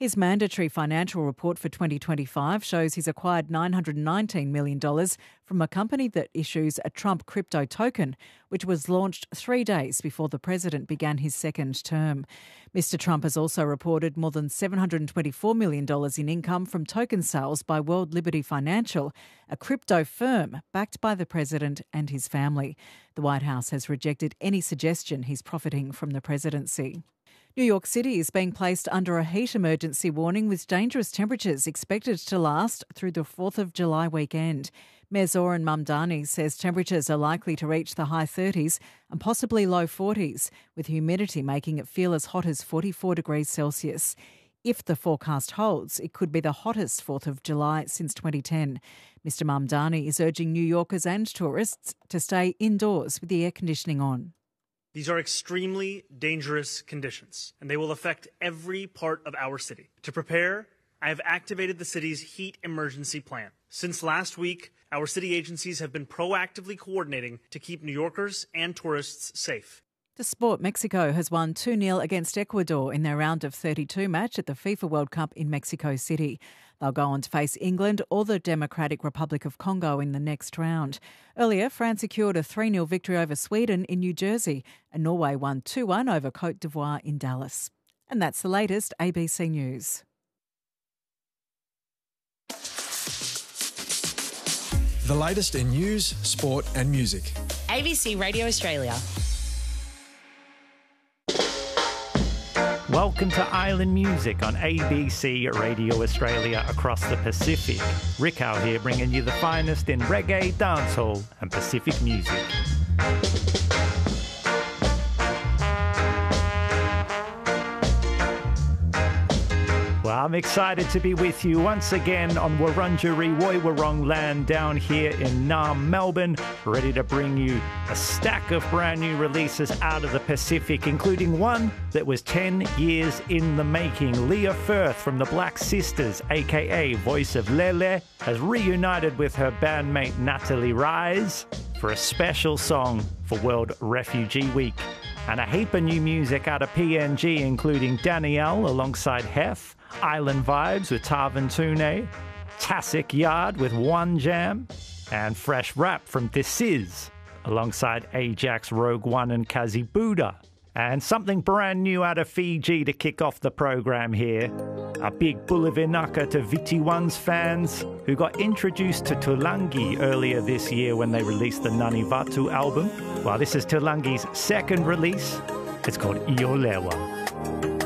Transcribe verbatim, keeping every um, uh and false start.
His mandatory financial report for twenty twenty-five shows he's acquired nine hundred nineteen million dollars from a company that issues a Trump crypto token, which was launched three days before the president began his second term. Mister Trump has also reported more than seven hundred twenty-four million dollars in income from token sales by World Liberty Financial, a crypto firm backed by the president and his family. The White House has rejected any suggestion he's profiting from the presidency. New York City is being placed under a heat emergency warning with dangerous temperatures expected to last through the fourth of July weekend. Mayor Zoran Mamdani says temperatures are likely to reach the high thirties and possibly low forties, with humidity making it feel as hot as forty-four degrees Celsius. If the forecast holds, it could be the hottest fourth of July since twenty ten. Mister Mamdani is urging New Yorkers and tourists to stay indoors with the air conditioning on. These are extremely dangerous conditions, and they will affect every part of our city. To prepare, I have activated the city's heat emergency plan. Since last week, our city agencies have been proactively coordinating to keep New Yorkers and tourists safe. To sport, Mexico has won two nil against Ecuador in their round of thirty-two match at the FIFA World Cup in Mexico City. They'll go on to face England or the Democratic Republic of Congo in the next round. Earlier, France secured a three nil victory over Sweden in New Jersey, and Norway won two one over Côte d'Ivoire in Dallas. And that's the latest A B C News. The latest in news, sport and music. A B C Radio Australia. Welcome to Island Music on A B C Radio Australia across the Pacific. Rick out here bringing you the finest in reggae, dancehall and Pacific music. Well, I'm excited to be with you once again on Wurundjeri Woiwurrung land down here in Naarm, Melbourne, ready to bring you a stack of brand new releases out of the Pacific, including one that was ten years in the making. Leah Firth from the Black Sisters, aka Voice of Lele, has reunited with her bandmate Natalie Rise for a special song for World Refugee Week. And a heap of new music out of P N G, including Danielle alongside Hef, Island Vibes with Tarvin Tune, Tasik Yard with One Jam, and fresh rap from This Is alongside Ajax, Rogue One and Kazi Buddha. And something brand new out of Fiji to kick off the program here. A big Bulavinaka to Viti One's fans who got introduced to Tulangi earlier this year when they released the Nanivatu album. Well, this is Tulangi's second release. It's called Iolewa.